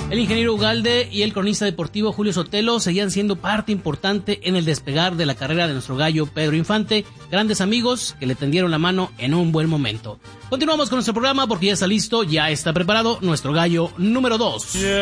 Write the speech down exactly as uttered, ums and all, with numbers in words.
El ingeniero Ugalde y el cronista deportivo Julio Sotelo seguían siendo parte importante en el despegar de la carrera de nuestro gallo Pedro Infante, grandes amigos que le tendieron la mano en un buen momento. Continuamos con nuestro programa porque ya está listo, ya está preparado nuestro gallo número dos. Yeah.